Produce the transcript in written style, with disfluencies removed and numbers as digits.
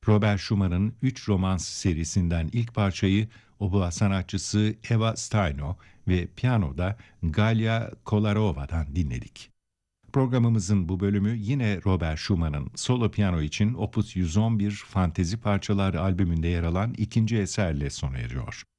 Robert Schumann'ın 3 romans serisinden ilk parçayı oboa sanatçısı Eva Steino ve piyanoda Galia Kolarova'dan dinledik. Programımızın bu bölümü yine Robert Schumann'ın solo piyano için Opus 111 Fantezi Parçalar albümünde yer alan ikinci eserle sona eriyor.